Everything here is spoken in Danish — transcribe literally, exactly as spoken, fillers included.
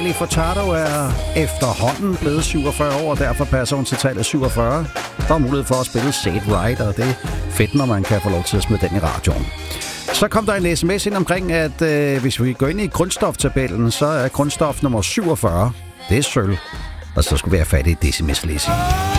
Nelly Furtado er efterhånden blevet syvogfyrre år, og derfor passer hun til tallet syvogfyrre. Der er mulighed for at spille Say It Right, og det er fedt, når man kan få lov til at smide den i radioen. Så kom der en sms ind omkring, at øh, hvis vi går ind i grundstoftabellen, så er grundstof nummer syvogfyrre. Det er sølv. Og så skulle vi have fat i et decimislæsing.